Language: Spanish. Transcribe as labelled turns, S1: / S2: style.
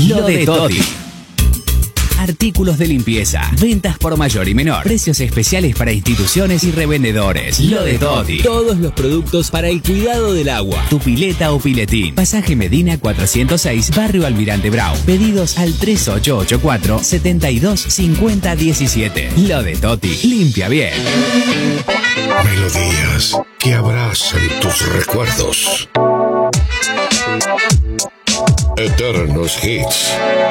S1: Lo de Toti. Artículos de limpieza, ventas por mayor y menor, precios especiales para instituciones y revendedores. Lo de Toti. Todos los productos para el cuidado del agua. Tu pileta o piletín. Pasaje Medina 406, Barrio Almirante Brown. Pedidos al 3884-725017. Lo de Toti. Limpia bien.
S2: Melodías que abrazan tus recuerdos. Eternos hits.